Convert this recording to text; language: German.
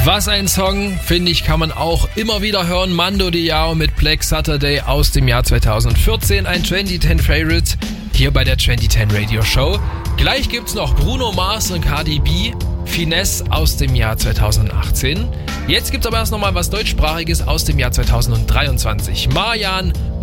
Was ein Song, finde ich, kann man auch immer wieder hören. Mando Diao mit Black Saturday aus dem Jahr 2014, ein 2010 Favorite hier bei der 2010 Radio Show. Gleich gibt's noch Bruno Mars und Cardi B, Finesse aus dem Jahr 2018. Jetzt gibt's aber erst nochmal was deutschsprachiges aus dem Jahr 2023. Marjan